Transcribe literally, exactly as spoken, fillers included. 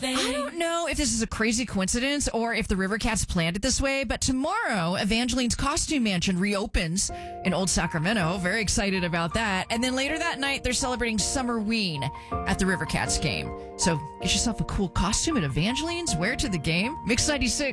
I don't know if this is a crazy coincidence or if the River Cats planned it this way, but tomorrow, Evangeline's Costume Mansion reopens in Old Sacramento. Very excited about that. And then later that night, they're celebrating Summerween at the River Cats game. So get yourself a cool costume at Evangeline's, wear it to the game. Mix ninety-six.